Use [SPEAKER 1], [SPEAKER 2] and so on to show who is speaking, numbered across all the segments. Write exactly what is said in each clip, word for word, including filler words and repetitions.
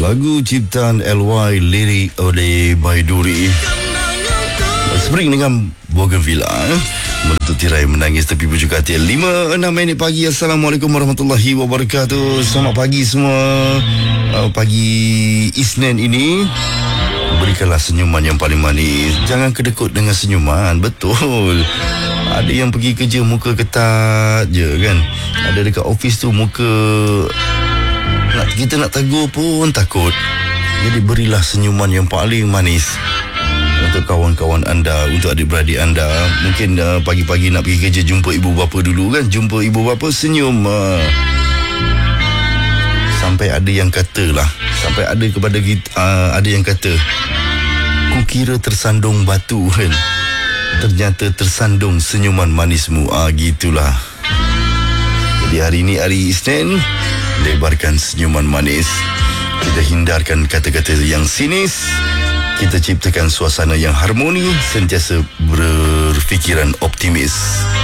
[SPEAKER 1] Lagu ciptaan L Y, lirik oleh Baiduri. Spring dengan Bougainvillea eh? Menutup tirai menangis tepi bujuk hati. Lima enam minit pagi. Assalamualaikum warahmatullahi wabarakatuh. Selamat pagi semua. uh, Pagi Isnin ini, berikanlah senyuman yang paling manis. Jangan kedekut dengan senyuman. Betul, ada yang pergi kerja muka ketat je kan. Ada dekat office tu muka nak, kita nak tegur pun takut. Jadi berilah senyuman yang paling manis untuk kawan-kawan anda, untuk adik-beradik anda. Mungkin uh, pagi-pagi nak pergi kerja, jumpa ibu bapa dulu kan. Jumpa ibu bapa, senyum. uh, Sampai ada yang kata lah, Sampai ada kepada kita, uh, ada yang kata, kukira tersandung batu kan, ternyata tersandung senyuman manismu. Ah, gitulah. Jadi hari ini hari Isnin, lebarkan senyuman manis. Kita hindarkan kata-kata yang sinis. Kita ciptakan suasana yang harmoni, sentiasa berfikiran optimis.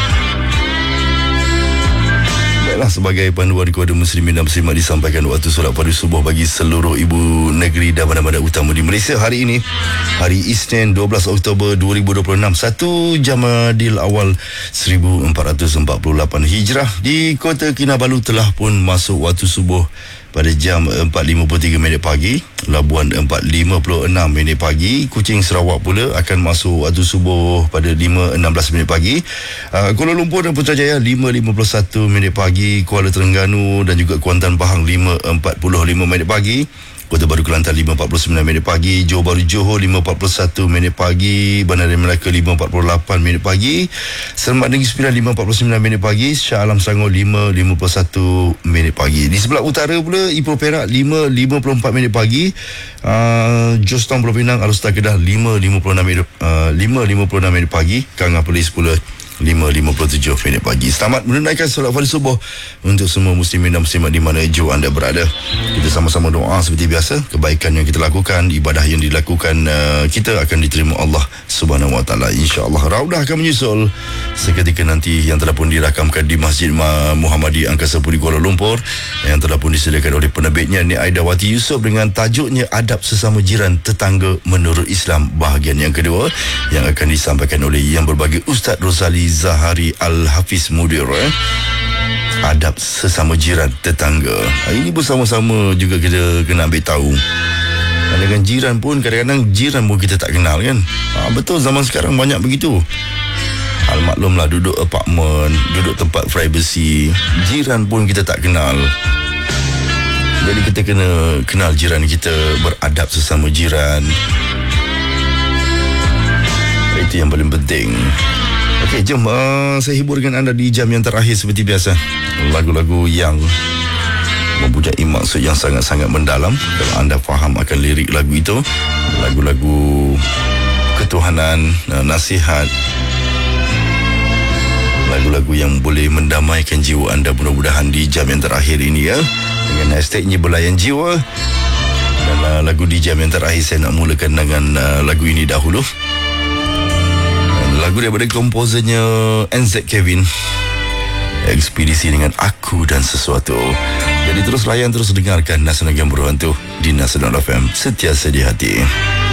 [SPEAKER 1] Baiklah, sebagai panduan kepada muslimin dan muslimat, disampaikan waktu solat pada subuh bagi seluruh ibu negeri dan bandar-bandar utama di Malaysia hari ini, hari Isnin dua belas Oktober dua ribu dua puluh enam, satu Jamadil Awal seribu empat ratus empat puluh lapan Hijrah. Di Kota Kinabalu telah pun masuk waktu subuh pada jam empat lima puluh tiga minit pagi. Labuan empat lima puluh enam minit pagi. Kuching Sarawak pula akan masuk waktu subuh pada lima enam belas minit pagi. uh, Kuala Lumpur dan Putrajaya lima lima puluh satu minit pagi. Kuala Terengganu dan juga Kuantan Pahang lima empat puluh lima minit pagi. Kota Baru Kelantan lima empat puluh sembilan minit pagi. Johor Bahru Johor lima empat puluh satu minit pagi. Bandar Melaka lima empat puluh lapan minit pagi. Selamat Negeri Sembilan lima empat puluh sembilan minit pagi. Shah Alam Selangor lima lima puluh satu minit pagi. Di sebelah utara pula, Ipoh Perak lima lima puluh empat minit pagi. uh, Jos Town Pulau Pinang, Alustar Kedah lima lima puluh enam minit uh, lima lima puluh enam minit pagi. Kangah Perlis pula lima lima puluh tujuh minit pagi. Selamat menunaikan solat fardu subuh untuk semua muslimin dan muslimat di mana jauh anda berada. Kita sama-sama doa seperti biasa. Kebaikan yang kita lakukan, ibadah yang dilakukan uh, kita akan diterima Allah Subhanahu Wa Taala, insya-Allah. Raudah akan menyusul seketika nanti, yang telah pun dirakamkan di Masjid Muhammadi Angkasa Puri Kuala Lumpur, yang telah pun disediakan oleh penerbitnya Nik Aidawati Yusof dengan tajuknya Adab Sesama Jiran Tetangga Menurut Islam, bahagian yang kedua, yang akan disampaikan oleh yang berbahagia Ustaz Rosali Zahari Al-Hafiz Mudir. eh? Adab sesama jiran tetangga. Ini bersama-sama juga kita kena ambil tahu. Dan dengan jiran pun, kadang-kadang jiran pun kita tak kenal kan. Ha, betul, zaman sekarang banyak begitu. Hal maklumlah, duduk apartmen, duduk tempat privacy, jiran pun kita tak kenal. Jadi kita kena kenal jiran kita, beradab sesama jiran. Itu yang paling penting. Okey, jom uh, saya hiburkan anda di jam yang terakhir seperti biasa. Lagu-lagu yang mempunyai maksud yang sangat-sangat mendalam. Kalau anda faham akan lirik lagu itu, lagu-lagu ketuhanan, uh, nasihat, lagu-lagu yang boleh mendamaikan jiwa anda, mudah-mudahan di jam yang terakhir ini ya. Dengan hashtagnya Belayan Jiwa. Dan uh, lagu di jam yang terakhir saya nak mulakan dengan uh, lagu ini dahulu. Lagu daripada komposernya N Z Kevin, Ekspedisi dengan Aku dan Sesuatu. Jadi terus layan, terus dengarkan Nasional yang Berhantu di Nasional F M, sentiasa di hati.